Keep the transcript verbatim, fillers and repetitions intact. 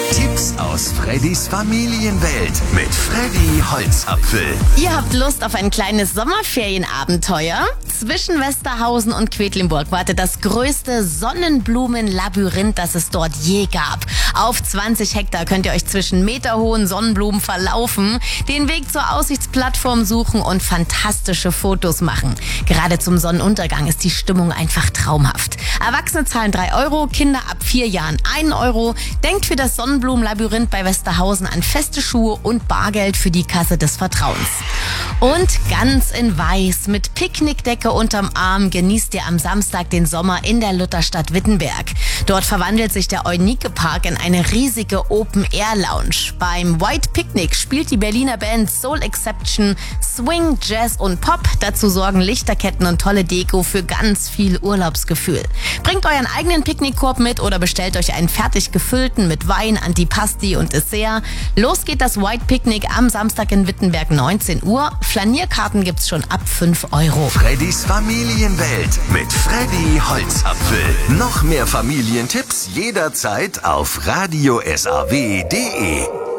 Tipps aus Freddys Familienwelt mit Freddy Holzapfel. Ihr habt Lust auf ein kleines Sommerferienabenteuer? Zwischen Westerhausen und Quedlinburg wartet das größte Sonnenblumenlabyrinth, das es dort je gab. Auf zwanzig Hektar könnt ihr euch zwischen meterhohen Sonnenblumen verlaufen, den Weg zur Aussichtsplattform suchen und fantastische Fotos machen. Gerade zum Sonnenuntergang ist die Stimmung einfach traumhaft. Erwachsene zahlen drei Euro, Kinder ab vier Jahren ein Euro. Denkt für das Sonnenblumenlabyrinth bei Westerhausen an feste Schuhe und Bargeld für die Kasse des Vertrauens. Und ganz in Weiß mit Picknickdecke unterm Arm genießt ihr am Samstag den Sommer in der Lutherstadt Wittenberg. Dort verwandelt sich der Eunike Park in eine riesige Open-Air-Lounge. Beim White Picnic spielt die Berliner Band Soul Exception Swing, Jazz und Pop. Dazu sorgen Lichterketten und tolle Deko für ganz viel Urlaubsgefühl. Bringt euren eigenen Picknickkorb mit oder bestellt euch einen fertig gefüllten mit Wein, Antipasti und Dessert. Los geht das White Picnic am Samstag in Wittenberg neunzehn Uhr. Flanierkarten gibt's schon ab fünf Euro. Freddys Familienwelt mit Freddy Holzapfel. Noch mehr Familientipps jederzeit auf radio s a w punkt d e.